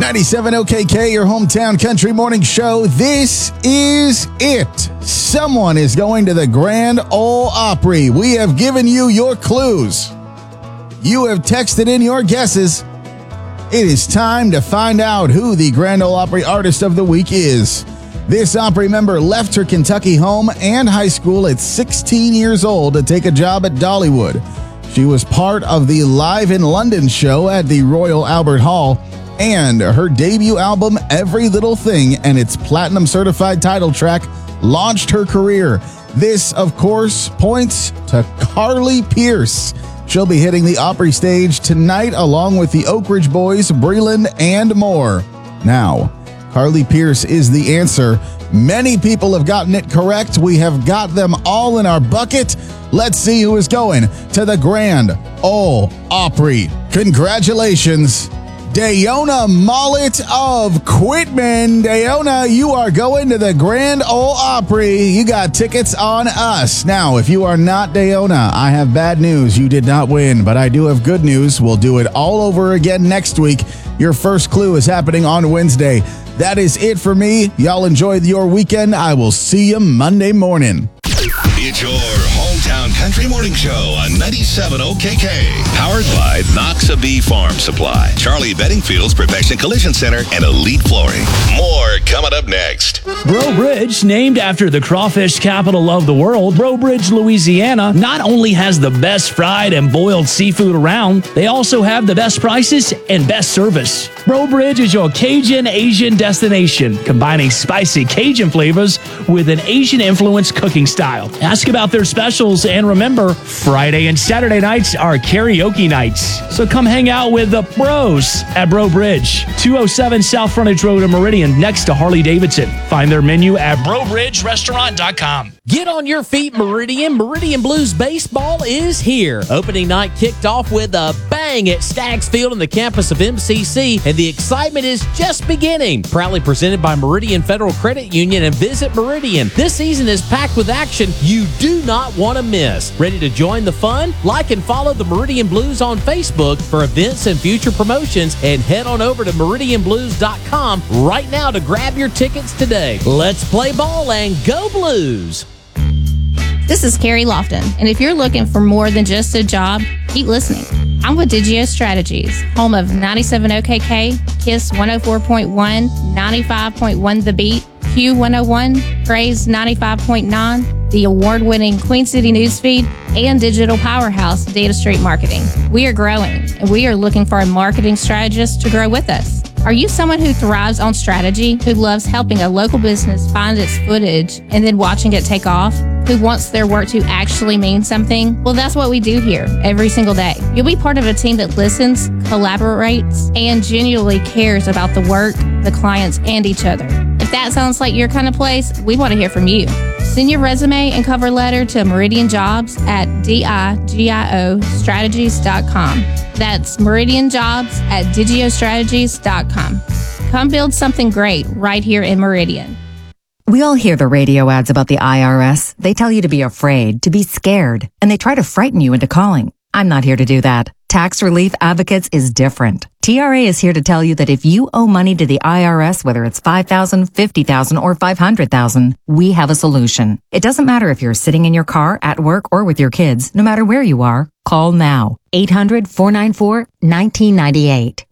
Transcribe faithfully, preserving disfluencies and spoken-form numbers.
ninety-seven O K K, your hometown country morning show. This is it. Someone is going to the Grand Ole Opry. We have given you your clues. You have texted in your guesses. It is time to find out who the Grand Ole Opry Artist of the Week is. This Opry member left her Kentucky home and high school at sixteen years old to take a job at Dollywood. She was part of the Live in London show at the Royal Albert Hall, and her debut album, Every Little Thing, and its platinum certified title track launched her career. This, of course, points to Carly Pearce. She'll be hitting the Opry stage tonight along with the Oak Ridge Boys, Breland, and more. Now, Carly Pearce is the answer. Many people have gotten it correct. We have got them all in our bucket. Let's see who is going to the Grand Ole Opry. Congratulations, Dayona Mollett of Quitman. Dayona, you are going to the Grand Ole Opry. You got tickets on us. Now, if you are not Dayona, I have bad news. You did not win, but I do have good news. We'll do it all over again next week. Your first clue is happening on Wednesday. That is it for me. Y'all enjoy your weekend. I will see you Monday morning. It's your hometown country morning show on ninety-seven O K K. Powered by Noxabee Farm Supply, Charlie Bedingfield's Perfection Collision Center, and Elite Flooring. More coming up next. Breaux Bridge, named after the crawfish capital of the world, Breaux Bridge, Louisiana, not only has the best fried and boiled seafood around, they also have the best prices and best service. Breaux Bridge is your Cajun Asian destination, combining spicy Cajun flavors with an Asian-influenced cooking style. Ask about their specials, and remember, Friday and Saturday nights are karaoke nights. So come hang out with the Bros at Breaux Bridge, two oh seven South Frontage Road in Meridian, next to Harley-Davidson. Find their menu at breaux bridge restaurant dot com. Get on your feet, Meridian. Meridian Blues Baseball is here. Opening night kicked off with a bang at Staggs Field on the campus of M C C, and the excitement is just beginning. Proudly presented by Meridian Federal Credit Union and Visit Meridian. This season is packed with action you do not want to miss. Ready to join the fun? Like and follow the Meridian Blues on Facebook for events and future promotions, and head on over to meridian blues dot com right now to grab your tickets today. Let's play ball and go Blues! This is Carrie Lofton, and if you're looking for more than just a job, keep listening. I'm with Digio Strategies, home of ninety-seven O K K, KISS one oh four point one, ninety-five point one The Beat, Q one oh one, Praise ninety-five point nine, the award-winning Queen City Newsfeed, and Digital Powerhouse Data Street Marketing. We are growing, and we are looking for a marketing strategist to grow with us. Are you someone who thrives on strategy, who loves helping a local business find its footage and then watching it take off? Who wants their work to actually mean something? Well, that's what we do here every single day. You'll be part of a team that listens, collaborates, and genuinely cares about the work, the clients, and each other. If that sounds like your kind of place, we want to hear from you. Send your resume and cover letter to Meridian Jobs at digio strategies dot com. That's Meridian Jobs at digio strategies dot com. Come build something great right here in Meridian. We all hear the radio ads about the I R S. They tell you to be afraid, to be scared, and they try to frighten you into calling. I'm not here to do that. Tax Relief Advocates is different. T R A is here to tell you that if you owe money to the I R S, whether it's five thousand dollars, fifty thousand dollars, or five hundred thousand dollars, we have a solution. It doesn't matter if you're sitting in your car, at work, or with your kids. No matter where you are, call now. eight hundred, four nine four, one nine nine eight.